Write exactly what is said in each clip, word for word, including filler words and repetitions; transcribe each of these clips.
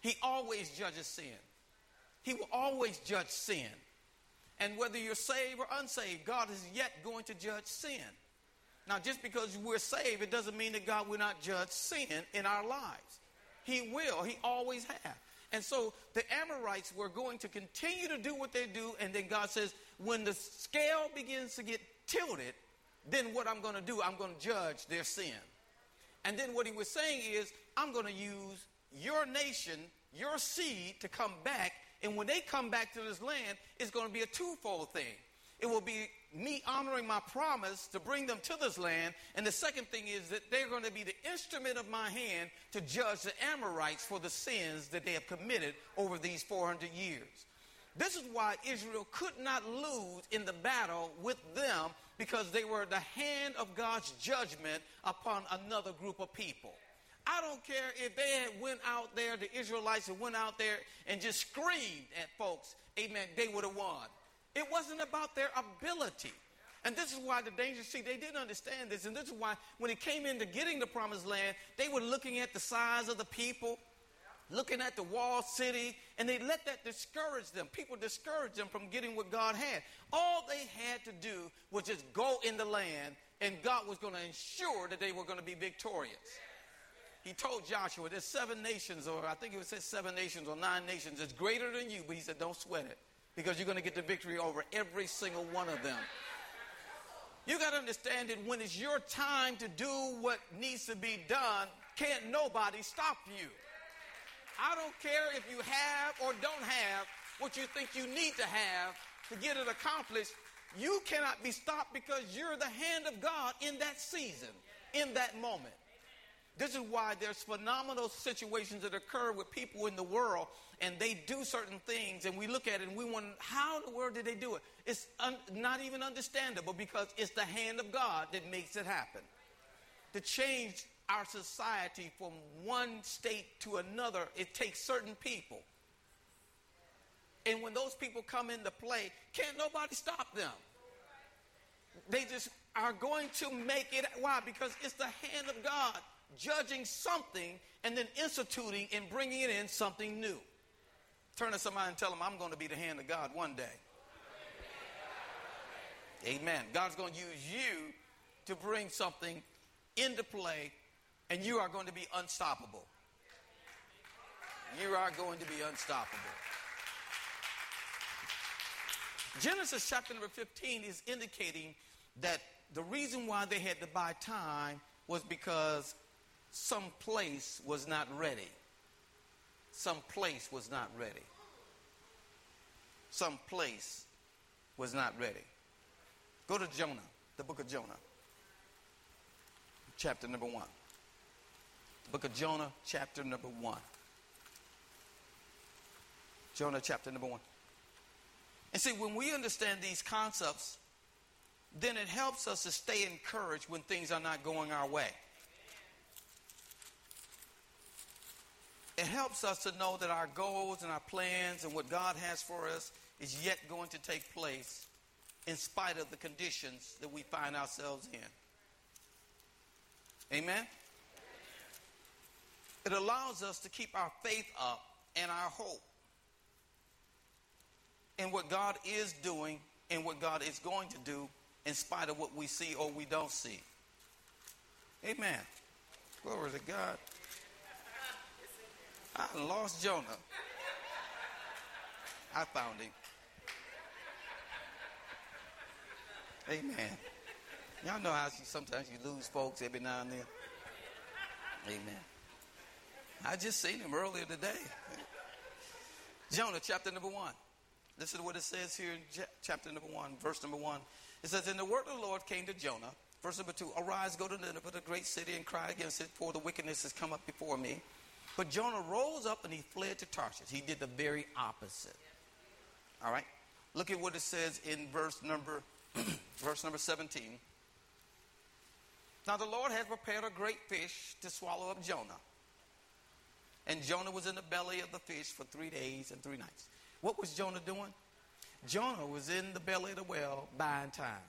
He always judges sin. He will always judge sin. And whether you're saved or unsaved, God is yet going to judge sin. Now, just because we're saved, it doesn't mean that God will not judge sin in our lives. He will. He always has. And so the Amorites were going to continue to do what they do. And then God says, when the scale begins to get tilted, then what I'm going to do, I'm going to judge their sin. And then what he was saying is, I'm going to use your nation, your seed, to come back. And when they come back to this land, it's going to be a twofold thing. It will be me honoring my promise to bring them to this land. And the second thing is that they're going to be the instrument of my hand to judge the Amorites for the sins that they have committed over these four hundred years. This is why Israel could not lose in the battle with them, because they were the hand of God's judgment upon another group of people. I don't care if they had went out there, the Israelites had went out there and just screamed at folks, amen, they would have won. It wasn't about their ability. And this is why the danger, see, they didn't understand this. And this is why when it came into getting the promised land, they were looking at the size of the people, looking at the walled city, and they let that discourage them. People discouraged them from getting what God had. All they had to do was just go in the land, and God was going to ensure that they were going to be victorious. He told Joshua, there's seven nations, or I think it said seven nations or nine nations that's greater than you, but he said, don't sweat it, because you're going to get the victory over every single one of them. You got to understand that when it's your time to do what needs to be done, can't nobody stop you. I don't care if you have or don't have what you think you need to have to get it accomplished. You cannot be stopped, because you're the hand of God in that season, in that moment. This is why there's phenomenal situations that occur with people in the world, and they do certain things, and we look at it and we wonder, how in the world did they do it? It's un- not even understandable, because it's the hand of God that makes it happen. To change our society from one state to another, it takes certain people. And when those people come into play, can't nobody stop them. They just are going to make it. Why? Because it's the hand of God judging something and then instituting and bringing it in something new. Turn to somebody and tell them, I'm going to be the hand of God one day. Amen. God's going to use you to bring something into play, and you are going to be unstoppable. You are going to be unstoppable. Genesis chapter number fifteen is indicating that the reason why they had to buy time was because some place was not ready. Some place was not ready. Some place was not ready. Go to Jonah, the book of Jonah, chapter number one. Book of Jonah, chapter number one. Jonah, chapter number one. And see, when we understand these concepts, then it helps us to stay encouraged when things are not going our way. It helps us to know that our goals and our plans and what God has for us is yet going to take place in spite of the conditions that we find ourselves in. Amen? It allows us to keep our faith up and our hope in what God is doing and what God is going to do in spite of what we see or we don't see. Amen. Glory to God. I lost Jonah. I found him. Amen. Y'all know how sometimes you lose folks every now and then. Amen. I just seen him earlier today. Jonah chapter number one. Listen to what it says here in chapter number one, verse number one. It says, and the word of the Lord came to Jonah. Verse number two, arise, go to Nineveh, the great city, and cry against it, for the wickedness has come up before me. But Jonah rose up and he fled to Tarshish. He did the very opposite. All right. Look at what it says in verse number, verse number seventeen. Now the Lord had prepared a great fish to swallow up Jonah. And Jonah was in the belly of the fish for three days and three nights. What was Jonah doing? Jonah was in the belly of the whale buying time.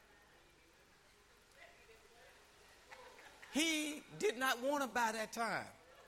He did not want to buy that time.